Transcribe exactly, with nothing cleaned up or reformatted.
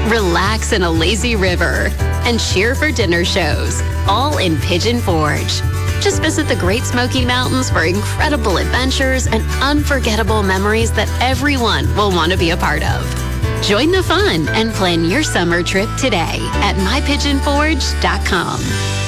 relax in a lazy river, and cheer for dinner shows, all in Pigeon Forge. Just visit the Great Smoky Mountains for incredible adventures and unforgettable memories that everyone will want to be a part of. Join the fun and plan your summer trip today at my pigeon forge dot com.